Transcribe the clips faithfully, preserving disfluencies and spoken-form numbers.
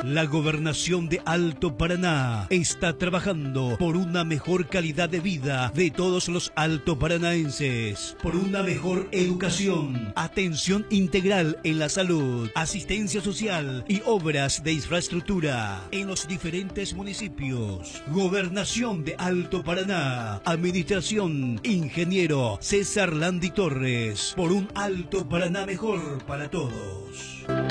La Gobernación de Alto Paraná está trabajando por una mejor calidad de vida de todos los altoparanaenses, por una mejor educación, atención integral en la salud, asistencia social y obras de infraestructura en los diferentes municipios. Gobernación de Alto Paraná, Administración Ingeniero César Landi Torres, por un Alto Paraná mejor para todos.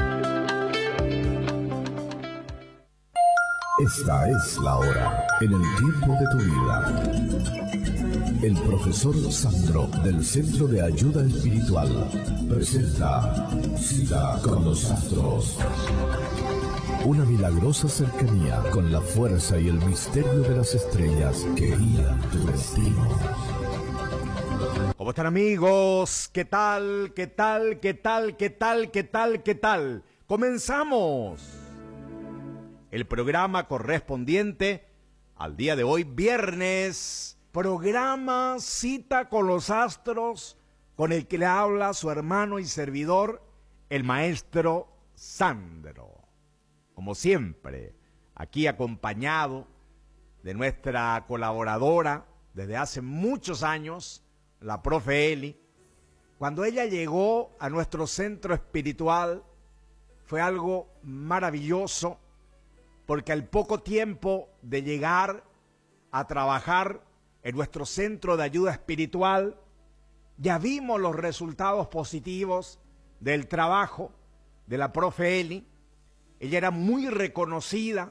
Esta es la hora, en el tiempo de tu vida. El profesor Sandro del Centro de Ayuda Espiritual presenta Cita con los Astros. Una milagrosa cercanía con la fuerza y el misterio de las estrellas que guían tu destino. ¿Cómo están, amigos? ¿Qué tal? ¿Qué tal? ¿Qué tal? ¿Qué tal? ¿Qué tal? ¿Qué tal? ¡Comenzamos! El programa correspondiente al día de hoy, viernes, programa Cita con los Astros, con el que le habla su hermano y servidor, el maestro Sandro. Como siempre, aquí acompañado de nuestra colaboradora desde hace muchos años, la profe Eli. Cuando ella llegó a nuestro centro espiritual, fue algo maravilloso, porque al poco tiempo de llegar a trabajar en nuestro centro de ayuda espiritual, ya vimos los resultados positivos del trabajo de la profe Eli. Ella era muy reconocida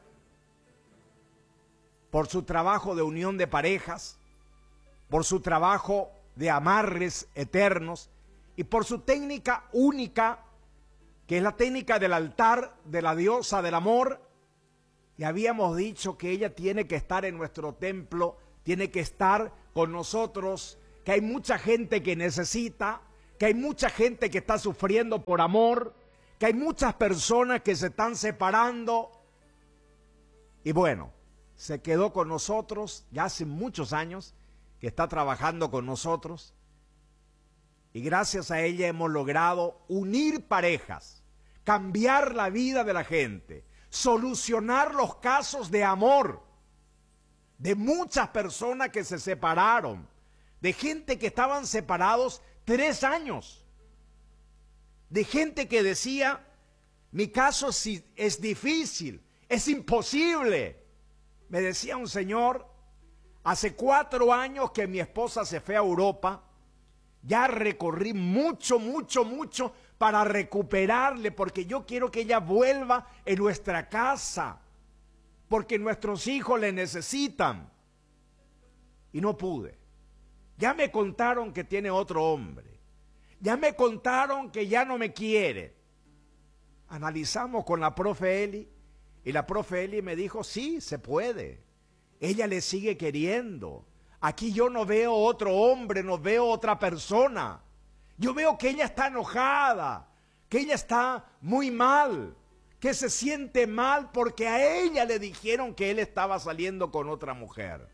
por su trabajo de unión de parejas, por su trabajo de amarres eternos y por su técnica única, que es la técnica del altar de la diosa del amor. Y habíamos dicho que ella tiene que estar en nuestro templo, tiene que estar con nosotros, que hay mucha gente que necesita, que hay mucha gente que está sufriendo por amor, que hay muchas personas que se están separando. Y bueno, se quedó con nosotros ya hace muchos años, que está trabajando con nosotros. Y gracias a ella hemos logrado unir parejas, cambiar la vida de la gente, solucionar los casos de amor de muchas personas que se separaron, de gente que estaban separados tres años, de gente que decía, mi caso es difícil, es imposible. Me decía un señor, hace cuatro años que mi esposa se fue a Europa, ya recorrí mucho, mucho, mucho para recuperarle, porque yo quiero que ella vuelva en nuestra casa, porque nuestros hijos le necesitan. Y no pude. Ya me contaron que tiene otro hombre. Ya me contaron que ya no me quiere. Analizamos con la profe Eli, y la profe Eli me dijo, sí, se puede. Ella le sigue queriendo. Aquí yo no veo otro hombre, no veo otra persona. Yo veo que ella está enojada, que ella está muy mal, que se siente mal porque a ella le dijeron que él estaba saliendo con otra mujer.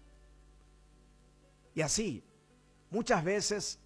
Y así, muchas veces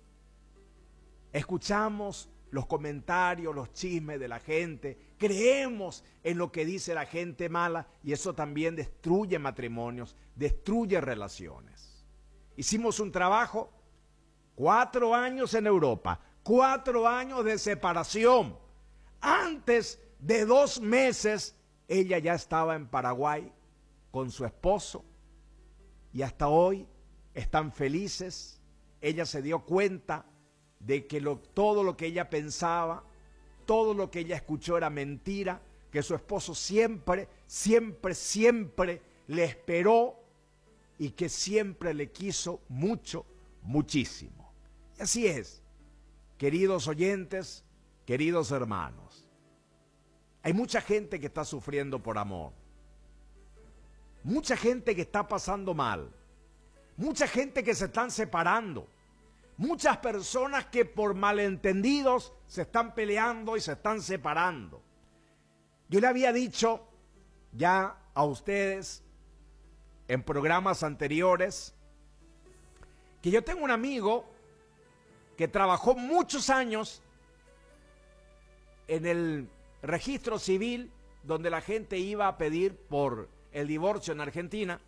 escuchamos los comentarios, los chismes de la gente, creemos en lo que dice la gente mala y eso también destruye matrimonios, destruye relaciones. Hicimos un trabajo, cuatro años en Europa, cuatro años de separación. Antes de dos meses, ella ya estaba en Paraguay con su esposo y hasta hoy están felices. Ella se dio cuenta de que lo, todo lo que ella pensaba, todo lo que ella escuchó era mentira, que su esposo siempre, siempre, siempre le esperó y que siempre le quiso mucho, muchísimo. Y así es, queridos oyentes, queridos hermanos. Hay mucha gente que está sufriendo por amor. Mucha gente que está pasando mal. Mucha gente que se están separando. Muchas personas que por malentendidos se están peleando y se están separando. Yo le había dicho ya a ustedes en programas anteriores que yo tengo un amigo que trabajó muchos años en el registro civil donde la gente iba a pedir por el divorcio en Argentina.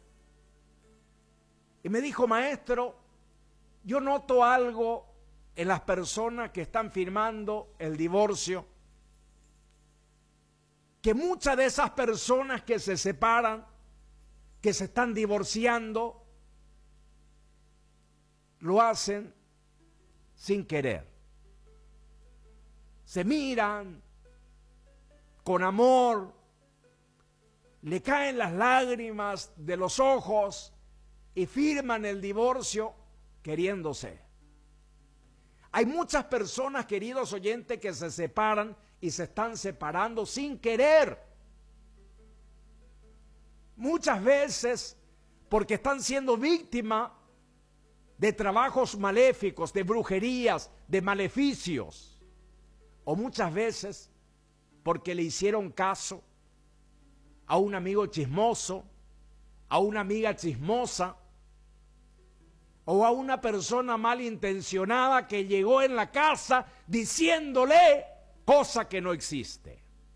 Y me dijo, maestro, yo noto algo en las personas que están firmando el divorcio, que muchas de esas personas que se separan, que se están divorciando, lo hacen sin querer. Se miran con amor, le caen las lágrimas de los ojos y firman el divorcio queriéndose. Hay muchas personas, queridos oyentes, que se separan y se están separando sin querer. Muchas veces porque están siendo víctimas de trabajos maléficos, de brujerías, de maleficios. O muchas veces porque le hicieron caso a un amigo chismoso, a una amiga chismosa, o a una persona malintencionada que llegó en la casa diciéndole cosa que no existe.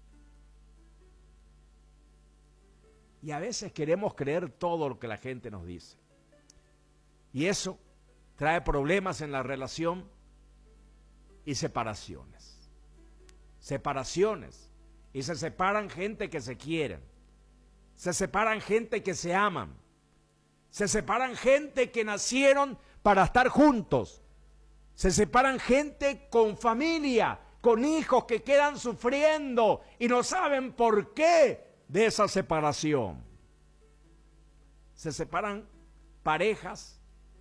Y a veces queremos creer todo lo que la gente nos dice. Y eso trae problemas en la relación y separaciones. Separaciones. Y se separan gente que se quieren. Se separan gente que se aman. Se separan gente que nacieron para estar juntos. Se separan gente con familia, con hijos que quedan sufriendo y no saben por qué de esa separación. Se separan parejas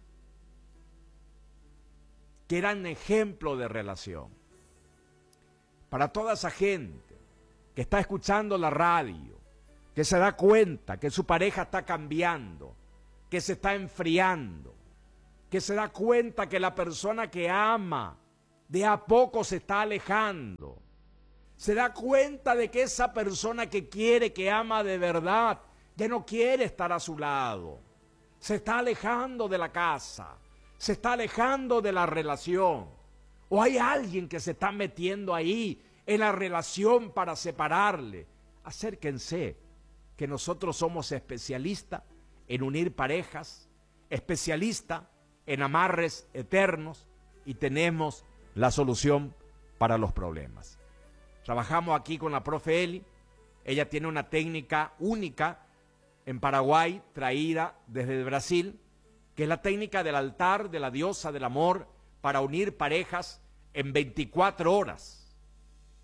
que eran ejemplo de relación. Para toda esa gente que está escuchando la radio, que se da cuenta que su pareja está cambiando, que se está enfriando, que se da cuenta que la persona que ama de a poco se está alejando, se da cuenta de que esa persona que quiere, que ama de verdad, ya no quiere estar a su lado, se está alejando de la casa, se está alejando de la relación, o hay alguien que se está metiendo ahí en la relación para separarle. Acérquense, que nosotros somos especialistas en unir parejas, especialistas en amarres eternos y tenemos la solución para los problemas. Trabajamos aquí con la profe Eli. Ella tiene una técnica única en Paraguay, traída desde Brasil, que es la técnica del altar de la diosa del amor para unir parejas en veinticuatro horas.